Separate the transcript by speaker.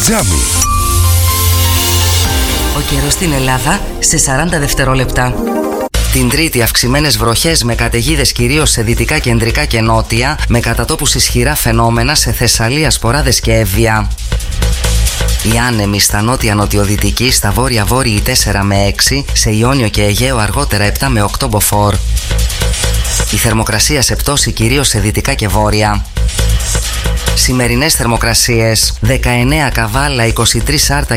Speaker 1: Τζάμι.
Speaker 2: Ο καιρός στην Ελλάδα σε 40 δευτερόλεπτα. Την Τρίτη αυξημένες βροχές με καταιγίδες κυρίως σε δυτικά, κεντρικά και νότια, με κατά τόπους ισχυρά φαινόμενα σε Θεσσαλία, Σποράδες και Εύβοια. Οι άνεμοι στα νότια-νοτιοδυτική, στα βόρεια-βόρειοι 4 με 6, σε Ιόνιο και Αιγαίο αργότερα 7 με 8 μποφόρ. Η θερμοκρασία σε πτώση κυρίως σε δυτικά και βόρεια. Σημερινές θερμοκρασίες: 19 Καβάλα, 23 Άρτα